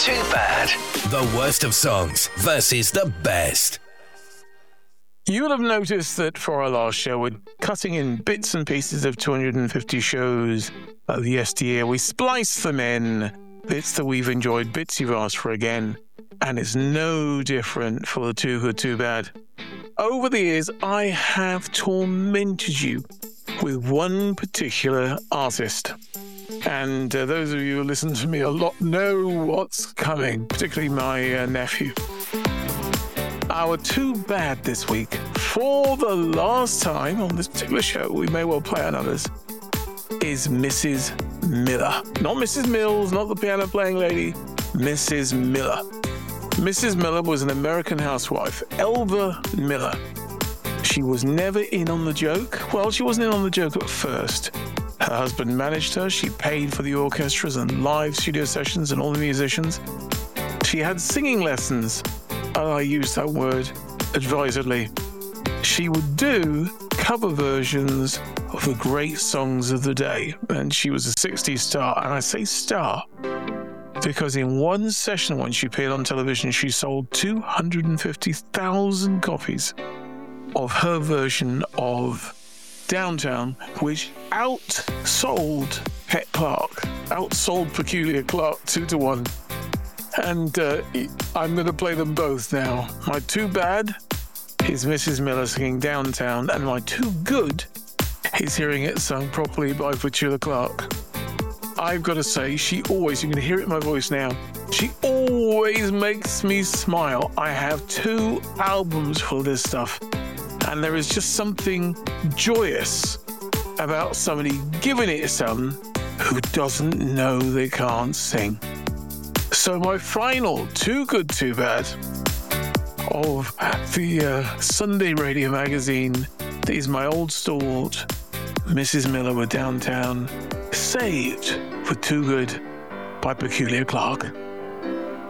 Too Bad. The worst of songs versus the best. You will have noticed that for our last show, we're cutting in bits and pieces of 250 shows of yesteryear. We splice them in, bits that we've enjoyed, bits you've asked for again. And it's no different for the Too Good, Too Bad. Over the years, I have tormented you with one particular artist. And those of you who listen to me a lot know what's coming, particularly my nephew. Our Too Bad this week, for the last time on this particular show, we may well play on others, is Mrs. Miller. Not Mrs. Mills, not the piano playing lady, Mrs. Miller. Mrs. Miller was an American housewife, Elva Miller. She was never in on the joke. Well, she wasn't in on the joke at first. Her husband managed her. She paid for the orchestras and live studio sessions and all the musicians. She had singing lessons. I use that word advisedly. She would do cover versions of the great songs of the day. And she was a 60s star. And I say star because in one session when she appeared on television, she sold 250,000 copies of her version of Downtown, which outsold Pet Clark, outsold Peculiar Clark 2-1. And I'm going to play them both now. My Too Bad is Mrs. Miller singing Downtown, and my Too Good is hearing it sung properly by Peculiar Clark. I've got to say, she always, you can hear it in my voice now, she always makes me smile. I have 2 albums full of this stuff, and there is just something joyous about somebody giving it to someone who doesn't know they can't sing. So my final Too Good, Too Bad of the Sunday Radio magazine is my old stalwart, Mrs. Miller with Downtown, saved for Too Good by Peculiar Clark.